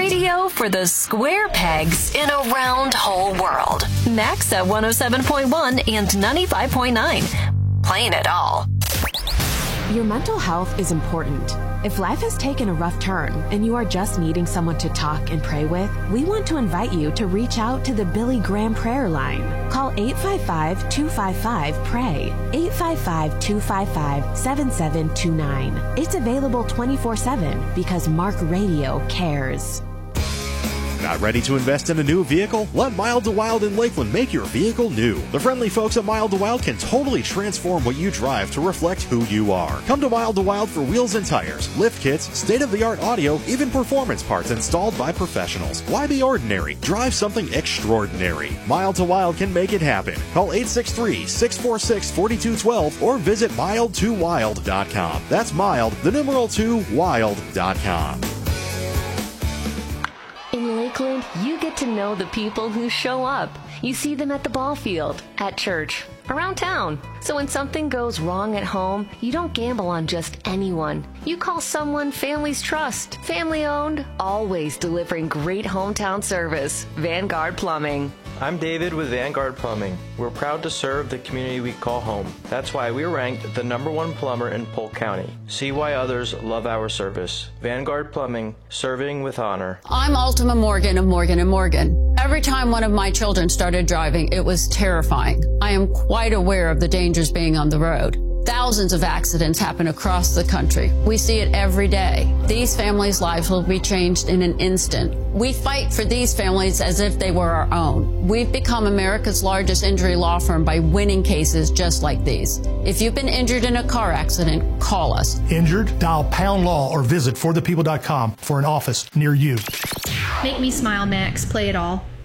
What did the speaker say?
Radio for the square pegs in a round hole world. Max at 107.1 and 95.9. Playing it all. Your mental health is important. If life has taken a rough turn and you are just needing someone to talk and pray with, we want to invite you to reach out to the Billy Graham Prayer Line. Call 855-255-PRAY, 855-255-7729. It's available 24/7 because Mark Radio cares. Not ready to invest in a new vehicle? Let Mild to Wild in Lakeland make your vehicle new. The friendly folks at Mild to Wild can totally transform what you drive to reflect who you are. Come to Mild to Wild for wheels and tires, lift kits, state-of-the-art audio, even performance parts installed by professionals. Why be ordinary? Drive something extraordinary. Mild to Wild can make it happen. Call 863-646-4212 or visit mild2wild.com. That's mild, the numeral 2, wild.com. In Lakeland, you get to know the people who show up. You see them at the ball field, at church, around town. So when something goes wrong at home, you don't gamble on just anyone. You call someone families trust. Family owned, always delivering great hometown service. Vanguard Plumbing. I'm David with Vanguard Plumbing. We're proud to serve the community we call home. That's why we're ranked the #1 plumber in Polk County. See why others love our service. Vanguard Plumbing, serving with honor. I'm Ultima Morgan of Morgan & Morgan. Every time one of my children started driving, it was terrifying. I am quite aware of the dangers being on the road. Thousands of accidents happen across the country. We see it every day. These families' lives will be changed in an instant. We fight for these families as if they were our own. We've become America's largest injury law firm by winning cases just like these. If you've been injured in a car accident, call us. Injured? Dial Pound Law or visit forthepeople.com for an office near you. Make me smile, Max. Play it all.